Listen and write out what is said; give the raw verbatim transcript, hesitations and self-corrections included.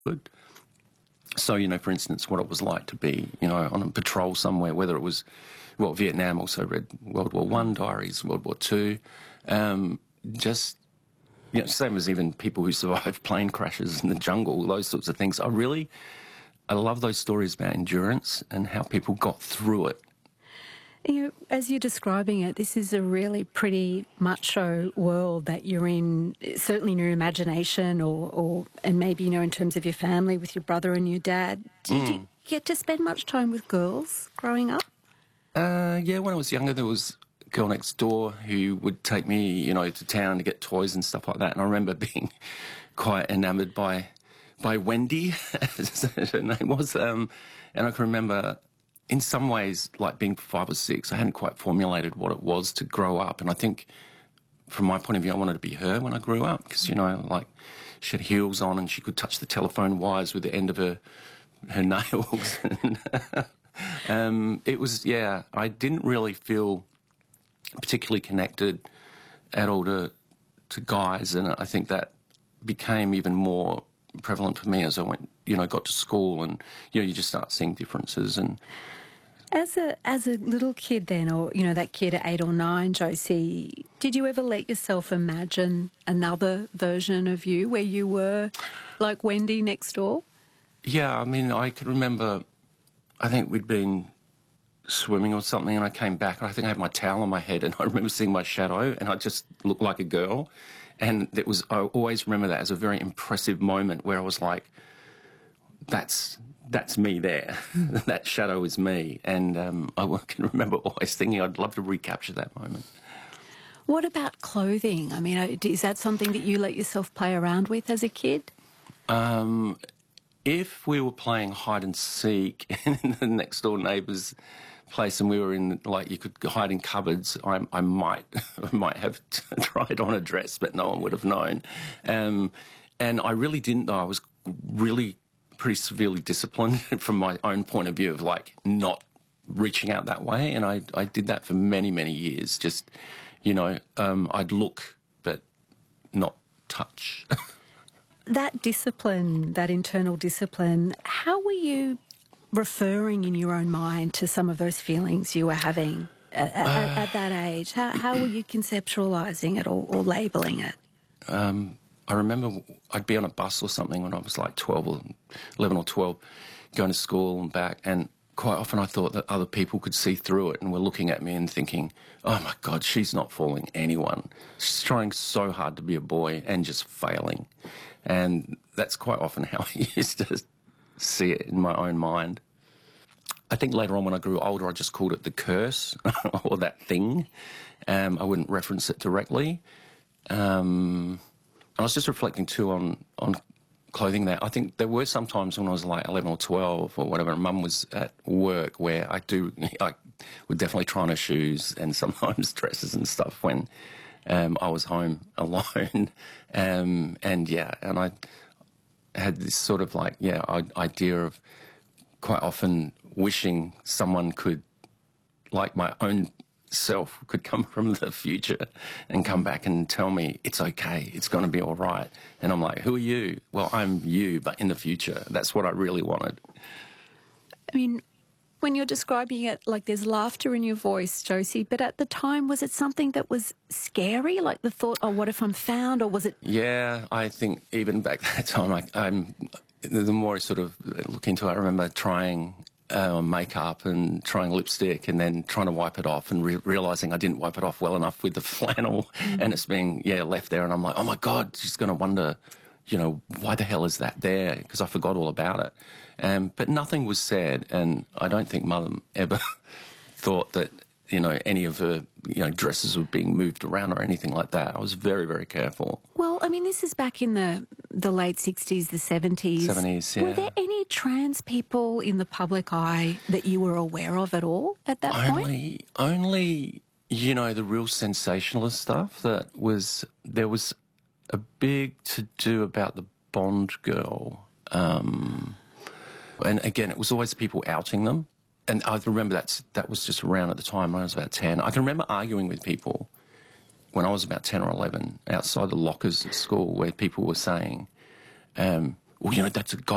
good. So, you know, for instance, what it was like to be, you know, on a patrol somewhere, whether it was, well, Vietnam, also read World War One diaries, World War Two, um, just, you know, same as even people who survived plane crashes in the jungle, those sorts of things. I really, I love those stories about endurance and how people got through it. You know, as you're describing it, this is a really pretty macho world that you're in, certainly in your imagination or, or and maybe, you know, in terms of your family with your brother and your dad. Did mm. you get to spend much time with girls growing up? Uh, yeah, when I was younger, there was a girl next door who would take me, you know, to town to get toys and stuff like that. And I remember being quite enamoured by by Wendy, as her name was. Um, and I can remember, in some ways, like being five or six, I hadn't quite formulated what it was to grow up. And I think, from my point of view, I wanted to be her when I grew up because, you know, like she had heels on and she could touch the telephone wires with the end of her, her nails. and, um, it was, yeah, I didn't really feel particularly connected at all to, to guys. And I think that became even more prevalent for me as I went, you know, got to school and, you know, you just start seeing differences. And As a as a little kid then, or, you know, that kid at eight or nine, Josie, did you ever let yourself imagine another version of you where you were like Wendy next door? Yeah, I mean, I could remember, I think we'd been swimming or something and I came back and I think I had my towel on my head and I remember seeing my shadow and I just looked like a girl. And it was, I always remember that as a very impressive moment where I was like, that's... that's me there. That shadow is me. And um, I can remember always thinking I'd love to recapture that moment. What about clothing? I mean, is that something that you let yourself play around with as a kid? Um, if we were playing hide and seek in the next door neighbour's place and we were in, like, you could hide in cupboards, I, I might I might have tried on a dress, but no one would have known. Um, and I really didn't, though. I was really pretty severely disciplined from my own point of view of, like, not reaching out that way. And I, I did that for many, many years. Just, you know, um, I'd look but not touch. That discipline, that internal discipline, how were you referring in your own mind to some of those feelings you were having at, at, uh, at that age? How, how were you conceptualising it or, or labelling it? Um, I remember I'd be on a bus or something when I was like twelve or eleven or twelve, going to school and back, and quite often I thought that other people could see through it and were looking at me and thinking, oh my God, she's not fooling anyone. She's trying so hard to be a boy and just failing. And that's quite often how I used to see it in my own mind. I think later on when I grew older, I just called it the curse or that thing. Um, I wouldn't reference it directly. Um... I was just reflecting too on, on clothing there. I think there were some times when I was like eleven or twelve or whatever, and Mum was at work where I do, I would definitely try on her shoes and sometimes dresses and stuff when um, I was home alone. um, and yeah, and I had this sort of like, yeah, idea of quite often wishing someone could, like my own self could come from the future and come back and tell me it's okay, it's going to be all right. And I'm like, who are you? Well, I'm you, but in the future. That's what I really wanted. I mean, when you're describing it, like, there's laughter in your voice, Josie, but at the time, was it something that was scary? Like the thought, oh, what if I'm found? Or was it... Yeah, I think even back that time, I, I'm, the more I sort of look into it, I remember trying Uh, makeup and trying lipstick and then trying to wipe it off and re realising I didn't wipe it off well enough with the flannel mm. and it's being, yeah, left there. And I'm like, oh, my God, she's going to wonder, you know, why the hell is that there? Because I forgot all about it. Um, but nothing was said, and I don't think Mum ever thought that, you know, any of her, you know, dresses were being moved around or anything like that. I was very, very careful. Well, I mean, this is back in the the late sixties, the seventies. seventies, yeah. Were there any trans people in the public eye that you were aware of at all at that only, point? Only, you know, the real sensationalist stuff that was, there was a big to-do about the Bond girl. Um, and again, it was always people outing them. And I remember that's, that was just around at the time when I was about ten. I can remember arguing with people when I was about ten or eleven outside the lockers at school where people were saying, um, well, you know, that's a guy